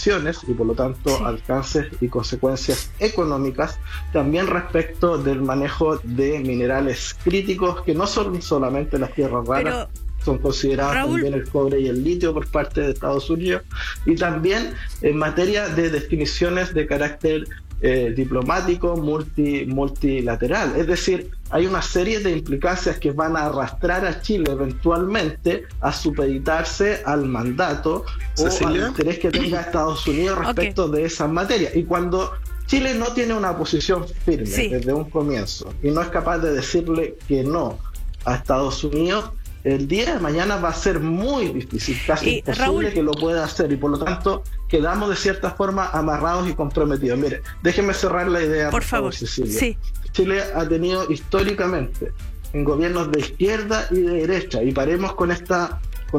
implicaciones y por lo tanto alcances y consecuencias económicas, también respecto del manejo de minerales críticos que no son solamente las tierras raras, son considerados también el cobre y el litio por parte de Estados Unidos, y también en materia de definiciones de carácter diplomático multilateral. Es decir, hay una serie de implicancias que van a arrastrar a Chile eventualmente a supeditarse al mandato o al interés que tenga Estados Unidos respecto de esas materias. Y cuando Chile no tiene una posición firme desde un comienzo y no es capaz de decirle que no a Estados Unidos, el día de mañana va a ser muy difícil, casi imposible, Raúl, que lo pueda hacer, y por lo tanto quedamos de cierta forma amarrados y comprometidos. Mire, déjeme cerrar la idea, por favor, Cecilia. Sí. Chile ha tenido históricamente en gobiernos de izquierda y de derecha, y paremos con esta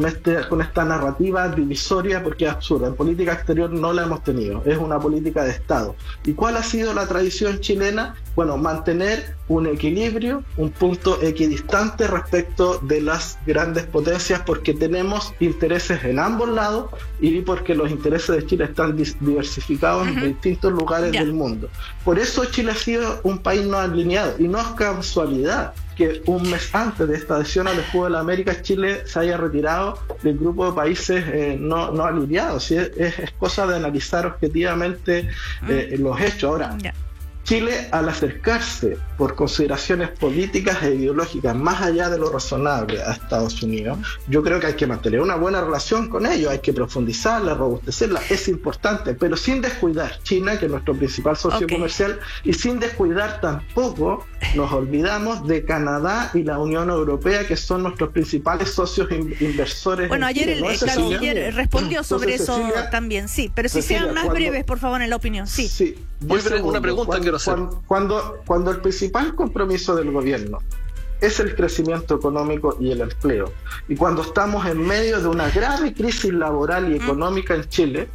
narrativa divisoria, porque es absurda. En política exterior no la hemos tenido, es una política de Estado. ¿Y cuál ha sido la tradición chilena? Bueno, mantener un equilibrio, un punto equidistante respecto de las grandes potencias, porque tenemos intereses en ambos lados y porque los intereses de Chile están diversificados en distintos lugares del mundo. Por eso Chile ha sido un país no alineado, y no es casualidad que un mes antes de esta adhesión al escudo de la América, Chile se haya retirado del grupo de países no alineados. ¿Sí? Es cosa de analizar objetivamente los hechos. Ahora, Chile, al acercarse por consideraciones políticas e ideológicas más allá de lo razonable a Estados Unidos, yo creo que hay que mantener una buena relación con ellos, hay que profundizarla, robustecerla, es importante, pero sin descuidar China, que es nuestro principal socio comercial, y sin descuidar tampoco, nos olvidamos de Canadá y la Unión Europea, que son nuestros principales socios inversores. Bueno, ayer el canciller respondió sobre eso también, pero si sean más breves, por favor, en la opinión. Sí. Una pregunta quiero hacer. Cuando el principal compromiso del gobierno es el crecimiento económico y el empleo, y cuando estamos en medio de una grave crisis laboral y económica en Chile,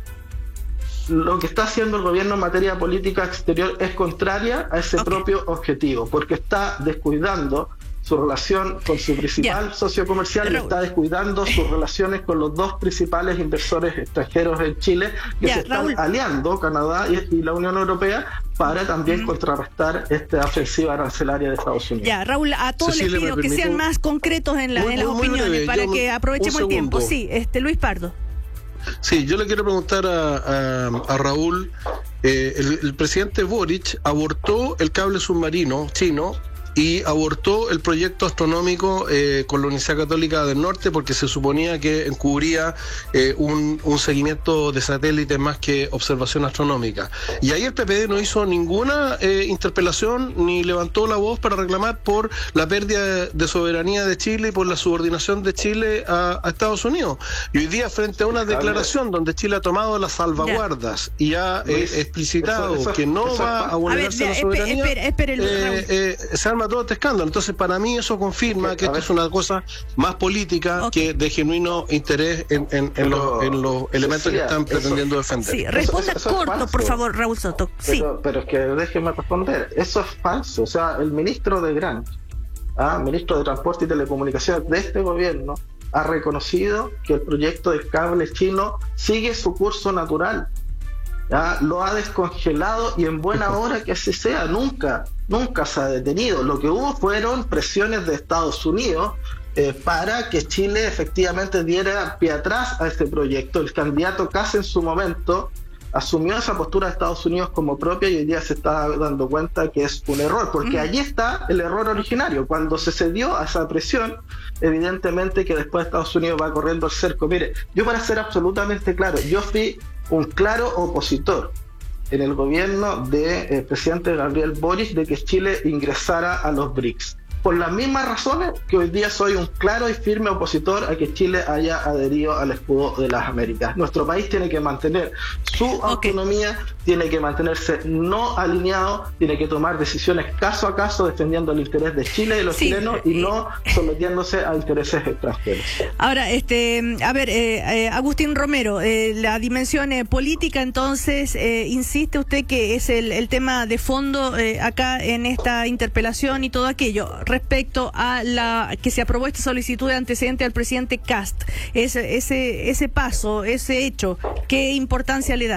lo que está haciendo el gobierno en materia de política exterior es contraria a ese propio objetivo, porque está descuidando su relación con su principal socio comercial, y está descuidando sus relaciones con los dos principales inversores extranjeros en Chile, que se están aliando, Canadá y la Unión Europea, para también contrarrestar esta ofensiva arancelaria de Estados Unidos. Raúl, a todos les pido que sean más concretos en las opiniones, breve, para que aprovechemos el tiempo. Sí, Luis Pardo. Sí, yo le quiero preguntar a Raúl, el presidente Boric abortó el cable submarino chino y abortó el proyecto astronómico con la Universidad Católica del Norte, porque se suponía que encubría un seguimiento de satélites más que observación astronómica. Y ahí el PPD no hizo ninguna interpelación ni levantó la voz para reclamar por la pérdida de soberanía de Chile y por la subordinación de Chile a Estados Unidos. Y hoy día, frente a una declaración donde Chile ha tomado las salvaguardas y ha explicitado que no va a vulnerarse la soberanía, se arma todo este escándalo. Entonces, para mí eso confirma que esto es una cosa más política que de genuino interés en los elementos que están pretendiendo defender. Sí, responda corto, por favor, Raúl Soto. Pero es que déjeme responder. Eso es falso. O sea, el ministro de ministro de Transporte y Telecomunicaciones de este gobierno ha reconocido que el proyecto del cable chino sigue su curso natural. Lo ha descongelado, y en buena hora que así sea. Nunca se ha detenido. Lo que hubo fueron presiones de Estados Unidos para que Chile efectivamente diera pie atrás a este proyecto. El candidato Kast en su momento asumió esa postura de Estados Unidos como propia, y hoy día se está dando cuenta que es un error, porque allí está el error originario. Cuando se cedió a esa presión, evidentemente que después Estados Unidos va corriendo al cerco. Mire, yo, para ser absolutamente claro, yo fui un claro opositor en el gobierno del presidente Gabriel Boric de que Chile ingresara a los BRICS, por las mismas razones que hoy día soy un claro y firme opositor a que Chile haya adherido al escudo de las Américas. Nuestro país tiene que mantener su autonomía, tiene que mantenerse no alineado, tiene que tomar decisiones caso a caso defendiendo el interés de Chile y de los chilenos, y no sometiéndose a intereses extranjeros. Ahora, Agustín Romero, la dimensión política, entonces, insiste usted que es el tema de fondo acá en esta interpelación y todo aquello. Respecto a que se aprobó esta solicitud de antecedente al presidente Kast, ese paso, ese hecho, ¿qué importancia le da?